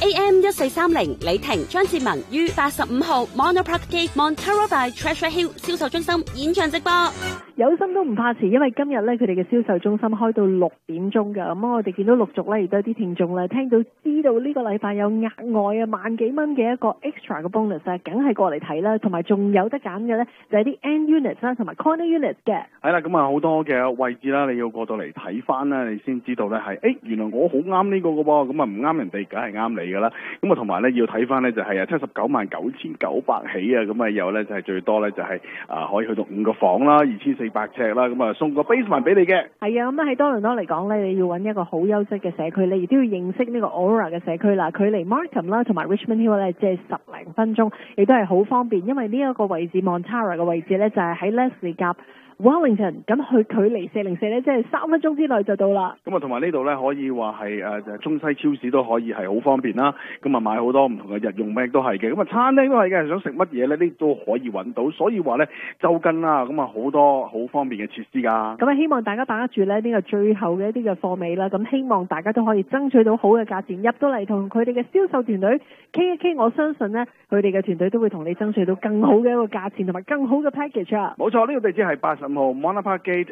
AM1430 李婷張志文於85號 Monarch Park Gate Montara by Treasure Hill 銷售中心現場直播。 有心都唔怕遲，因為今日咧佢哋嘅銷售中心開到6點鐘㗎。咁我哋見到陸續咧亦都有啲聽眾咧聽到知道呢個禮拜有額外啊萬幾蚊嘅一個 extra 嘅 bonus 啊，梗係過嚟睇啦。同埋仲有得揀嘅咧就係啲 end units 啦，同埋 corner units 嘅。 係啦，咁啊好多嘅位置啦，你要過到嚟睇翻啦，你先知道咧係原來我好啱呢個嘅喎，咁啊唔啱人哋梗係啱你㗎啦。咁啊同埋咧要睇翻咧就係799900起啊，咁啊有咧就係最多咧就係可以去到5個房啦，2400尺啦，咁啊送個 basement 俾你嘅。 係啊，咁喺多倫多嚟講咧，你要揾一個好優質嘅社區，你亦都要認識呢個 Aurora 嘅社區啦。距離 Markham 啦同埋 Richmond Hill 咧，即係10零分鐘，亦都係好方便。因為呢一個位置 Montara 嘅位置咧，就係喺 Leslie 夾 Wellington， 咁佢距離404咧，即係3分鐘之內就到啦。 咁啊，同埋呢度咧可以話係中西超市都可以係好方便啦。咁啊買好多唔同嘅日用品都係嘅。咁啊餐廳都係嘅，想食乜嘢咧呢都可以揾到。所以話咧就近啦，咁啊好多好方便嘅設施㗎。 咁啊希望大家把握住咧呢個最後嘅一啲嘅貨尾啦。咁希望大家都可以爭取到好嘅價錢，入到嚟同佢哋嘅銷售團隊傾一傾。我相信呢，佢哋嘅團隊都會同你爭取到更好嘅一個價錢同埋更好嘅 package 啊。 冇錯，呢個地址係85號 Monarch Park Gate